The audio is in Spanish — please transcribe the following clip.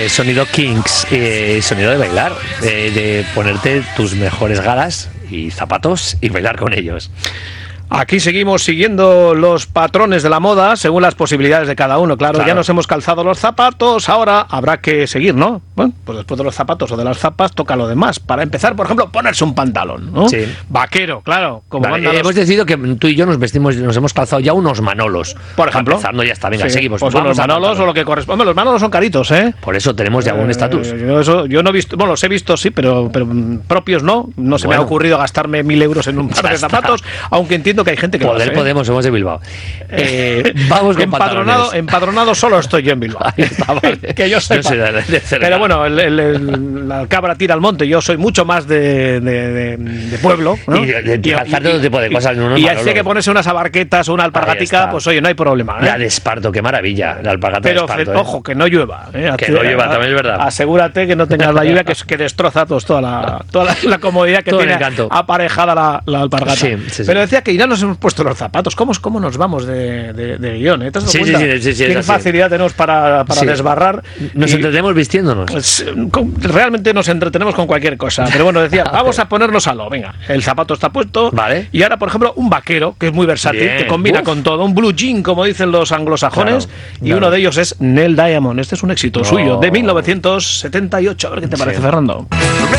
sonido Kinks, sonido de bailar, de ponerte tus mejores galas y zapatos y bailar con ellos. Aquí seguimos siguiendo los patrones de la moda según las posibilidades de cada uno. Claro, ya nos hemos calzado los zapatos, ahora habrá que seguir, ¿no? Bueno, pues después de los zapatos o de las zapas toca lo demás. Para empezar, por ejemplo, ponerse un pantalón, ¿no? Sí. Vaquero, claro. Como hemos decidido que tú y yo nos hemos calzado ya unos Manolos. Por ejemplo. Empezando ya está, venga, sí, seguimos. Pues unos Manolos o lo que corresponde. Los Manolos son caritos, ¿eh? Por eso tenemos ya un estatus. Yo no he visto, bueno, los he visto sí, pero propios no. No se me ha ocurrido gastarme 1.000 euros en un par de zapatos, aunque entiendo que hay gente que lo hace. Podemos, somos de Bilbao. Vamos con empadronado solo estoy yo en Bilbao. Vale. Que yo sepa. Pero bueno, la cabra tira al monte. Yo soy mucho más de pueblo, ¿no? Y de calzar todo tipo de cosas. Y hay que ponerse unas abarquetas o una alpargatica, pues oye, no hay problema. La de Esparto, qué maravilla. La alpargata de Esparto. Pero ojo, que no llueva. Que no llueva, también es verdad. Asegúrate que no tengas la lluvia que destroza toda la comodidad que tiene aparejada la alpargata. Sí. Pero decía que ya nos hemos puesto los zapatos. ¿Cómo nos vamos de guión? ¿Te has dado cuenta? Sí, qué facilidad tenemos para desbarrar. Nos entretenemos vistiéndonos. Pues, realmente nos entretenemos con cualquier cosa. Pero bueno, decía, vamos a ponernos algo. Venga, el zapato está puesto. Vale. Y ahora, por ejemplo, un vaquero, que es muy versátil, que combina con todo. Un blue jean, como dicen los anglosajones. Y uno de ellos es Neil Diamond. Este es un éxito suyo, de 1978. A ver qué te parece, Fernando.